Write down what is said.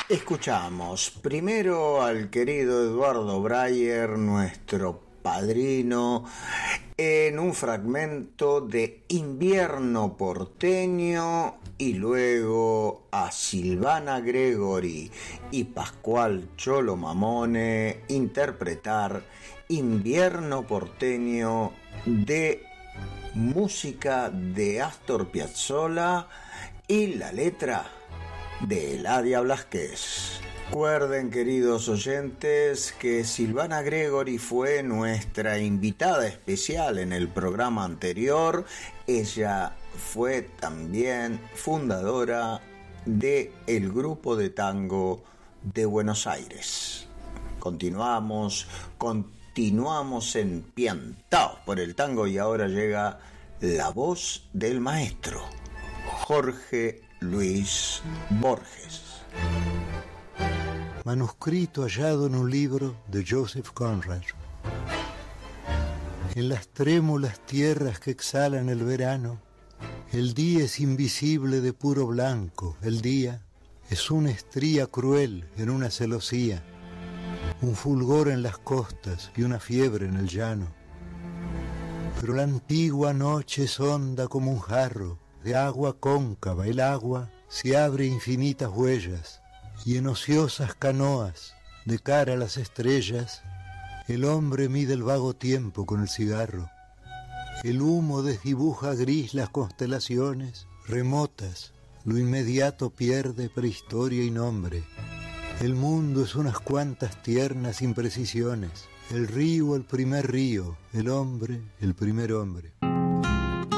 Escuchamos primero al querido Eduardo Breyer, nuestro padrino, en un fragmento de Invierno porteño, y luego a Silvana Gregory y Pascual Cholo Mamone interpretar Invierno porteño de música de Astor Piazzolla y la letra de Eladia Blasquez. Recuerden, queridos oyentes, que Silvana Gregory fue nuestra invitada especial en el programa anterior. Ella fue también fundadora del grupo de tango de Buenos Aires. Continuamos empiantados por el tango, y ahora llega la voz del maestro Jorge Luis Borges. Manuscrito hallado en un libro de Joseph Conrad. En las trémulas tierras que exhalan el verano, el día es invisible de puro blanco. El día es una estría cruel en una celosía, un fulgor en las costas y una fiebre en el llano. Pero la antigua noche es honda como un jarro de agua cóncava. El agua se abre infinitas huellas, y en ociosas canoas, de cara a las estrellas, el hombre mide el vago tiempo con el cigarro. El humo desdibuja gris las constelaciones remotas, lo inmediato pierde prehistoria y nombre. El mundo es unas cuantas tiernas imprecisiones, el río el primer río, el hombre el primer hombre.